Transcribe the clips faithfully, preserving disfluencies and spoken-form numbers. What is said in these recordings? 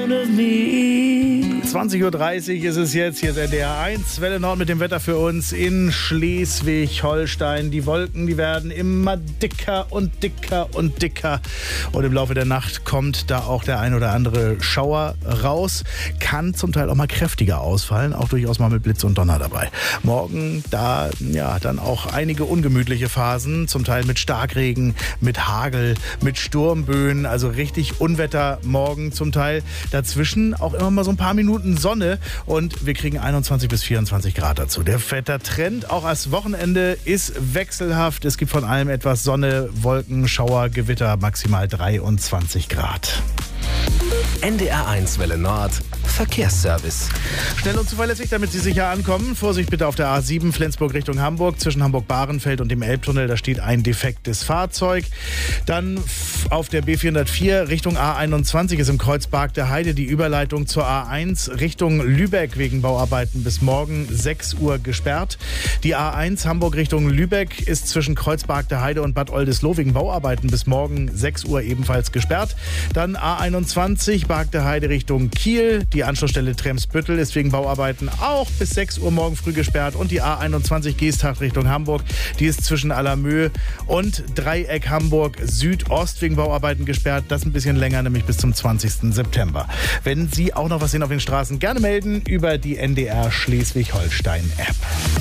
of me. zwanzig Uhr dreißig ist es jetzt. Hier ist N D R eins. Welle Nord mit dem Wetter für uns in Schleswig-Holstein. Die Wolken, die werden immer dicker und dicker und dicker. Und im Laufe der Nacht kommt da auch der ein oder andere Schauer raus. Kann zum Teil auch mal kräftiger ausfallen. Auch durchaus mal mit Blitz und Donner dabei. Morgen da, ja, dann auch einige ungemütliche Phasen. Zum Teil mit Starkregen, mit Hagel, mit Sturmböen. Also richtig Unwetter morgen zum Teil. Dazwischen auch immer mal so ein paar Minuten Sonne und wir kriegen einundzwanzig bis vierundzwanzig Grad dazu. Der Wettertrend auch als Wochenende ist wechselhaft. Es gibt von allem etwas Sonne, Wolken, Schauer, Gewitter, maximal dreiundzwanzig Grad. N D R eins Welle Nord Verkehrsservice. Schnell und zuverlässig, damit Sie sicher ankommen. Vorsicht bitte auf der A sieben Flensburg Richtung Hamburg. Zwischen Hamburg-Bahrenfeld und dem Elbtunnel, da steht ein defektes Fahrzeug. Dann auf der B vierhundertvier Richtung A einundzwanzig ist im Kreuz Barg der Heide die Überleitung zur A eins Richtung Lübeck wegen Bauarbeiten bis morgen sechs Uhr gesperrt. Die A eins Hamburg Richtung Lübeck ist zwischen Kreuz Barg der Heide und Bad Oldesloe wegen Bauarbeiten bis morgen sechs Uhr ebenfalls gesperrt. Dann A einundzwanzig Barg der Heide Richtung Kiel. Die Anschlussstelle Tremsbüttel ist wegen Bauarbeiten auch bis sechs Uhr morgen früh gesperrt. Und die A einundzwanzig Geesthacht Richtung Hamburg, die ist zwischen Allermöhe und Dreieck Hamburg Südost wegen Bauarbeiten gesperrt. Das ein bisschen länger, nämlich bis zum zwanzigsten September. Wenn Sie auch noch was sehen auf den Straßen, gerne melden über die N D R Schleswig-Holstein-App.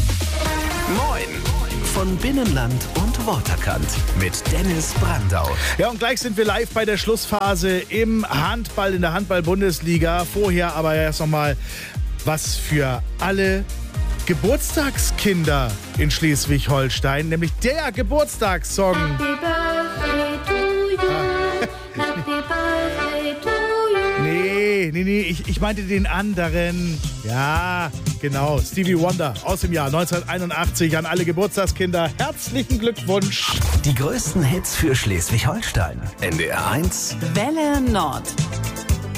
Moin von Binnenland und Waterkant mit Dennis Brandau. Ja, und gleich sind wir live bei der Schlussphase im Handball, in der Handball-Bundesliga. Vorher aber erst nochmal was für alle Geburtstagskinder in Schleswig-Holstein, nämlich der Geburtstagssong. Happy birthday to you. Happy birthday to you. Nee, nee, nee, ich, ich meinte den anderen. Ja, genau, Stevie Wonder aus dem Jahr neunzehnhunderteinundachtzig an alle Geburtstagskinder. Herzlichen Glückwunsch. Die größten Hits für Schleswig-Holstein. N D R eins Welle Nord.